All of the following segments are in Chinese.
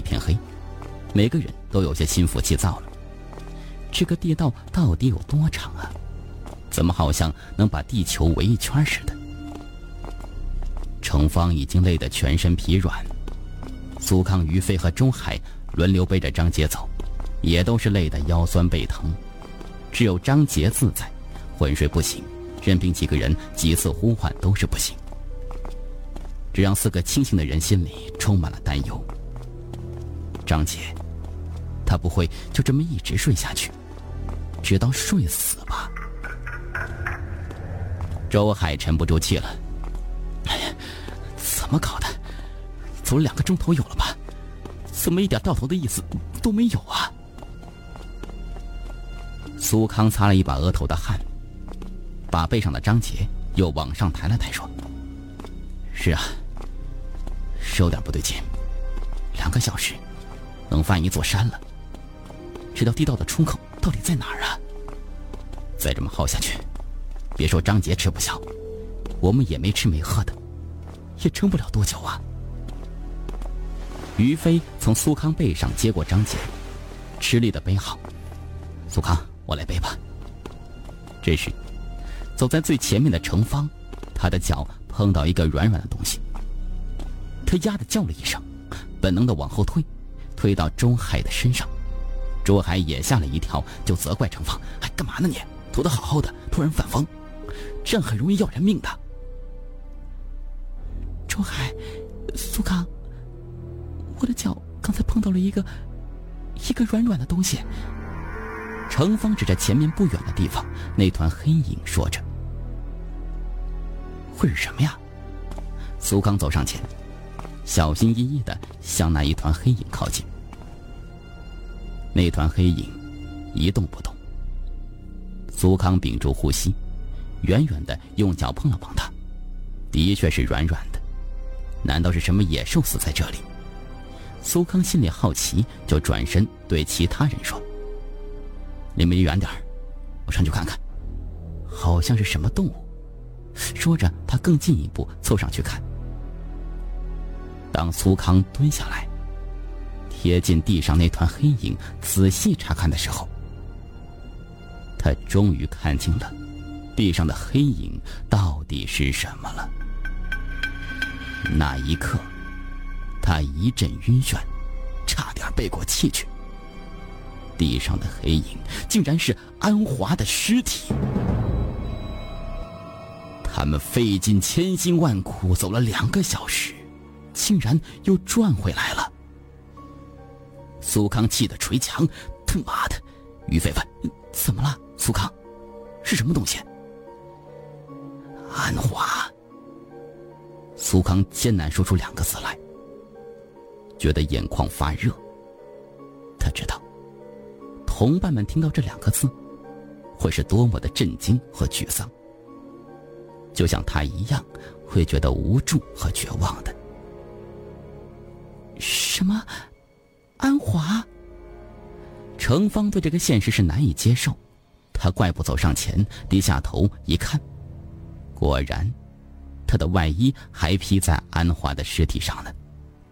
一片黑，每个人都有些心浮气躁了。这个地道到底有多长啊？怎么好像能把地球围一圈似的？程芳已经累得全身疲软，苏康、于飞和周海轮流背着张杰走，也都是累得腰酸背疼。只有张杰自在，昏睡不醒，任凭几个人几次呼唤都是不行，这让4个清醒的人心里充满了担忧。张杰，他不会就这么一直睡下去，直到睡死吧？周海沉不住气了，哎呀，怎么搞的？走了2个钟头有了吧？怎么一点掉头的意思都没有啊？苏康擦了一把额头的汗，把背上的张杰又往上抬了抬，说：“是啊，是有点不对劲，2个小时能翻一座山了。这条地道的出口到底在哪儿啊？再这么耗下去，别说张杰吃不消，我们也没吃没喝的，也撑不了多久啊。”于飞从苏康背上接过张杰，吃力的背好。苏康，我来背吧。这时，走在最前面的程芳，他的脚碰到一个软软的东西，他呀的叫了一声，本能的往后推到周海的身上。周海也吓了一跳，就责怪程芳：“还干嘛呢你？投得好好的，突然反风，这样很容易要人命的。”周海，苏康，我的脚刚才碰到了一个软软的东西。程芳指着前面不远的地方，那团黑影说着：“会是什么呀？”苏康走上前，小心翼翼地向那一团黑影靠近。那团黑影一动不动。苏康屏住呼吸，远远地用脚碰了碰它，的确是软软的。难道是什么野兽死在这里？苏康心里好奇，就转身对其他人说：“你们离远点，我上去看看，好像是什么动物。”说着，他更进一步凑上去看。当苏康蹲下来，贴近地上那团黑影仔细查看的时候，他终于看清了地上的黑影到底是什么了。那一刻，他一阵晕眩，差点背过气去。地上的黑影竟然是安华的尸体。他们费尽千辛万苦走了2个小时，竟然又转回来了。苏康气得捶墙：“他妈的！”于飞问：“怎么了，苏康？是什么东西？”安华。苏康艰难说出2个字来，觉得眼眶发热。他知道同伴们听到这2个字会是多么的震惊和沮丧，就像他一样会觉得无助和绝望的。什么？安华？程芳对这个现实是难以接受，他怪步走上前，低下头一看，果然他的外衣还披在安华的尸体上呢。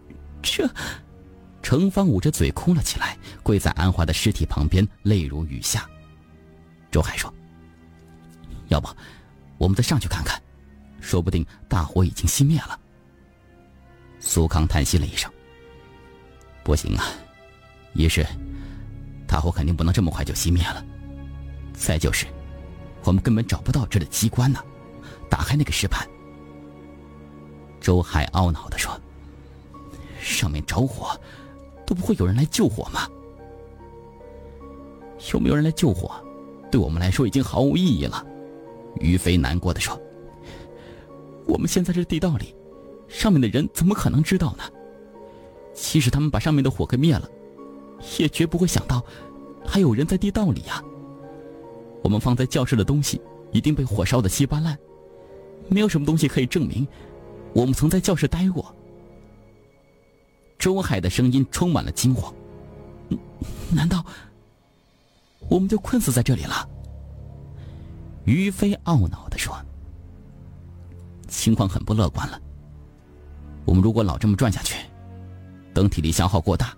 程芳捂着嘴哭了起来，跪在安华的尸体旁边，泪如雨下。周海说：“要不我们再上去看看，说不定大火已经熄灭了。”苏康叹息了一声：“不行啊，一是大火肯定不能这么快就熄灭了，再就是我们根本找不到这里的机关呢，打开那个石盘。”周海懊恼地说：“上面着火，都不会有人来救火吗？有没有人来救火，对我们来说已经毫无意义了。”于飞难过地说：“我们现在这地道里，上面的人怎么可能知道呢？即使他们把上面的火给灭了，也绝不会想到还有人在地道里呀。我们放在教室的东西一定被火烧得稀巴烂，没有什么东西可以证明我们曾在教室待过。”周海的声音充满了惊慌：“难道我们就困死在这里了？”于飞懊恼地说：“情况很不乐观了。我们如果老这么转下去，等体力消耗过大，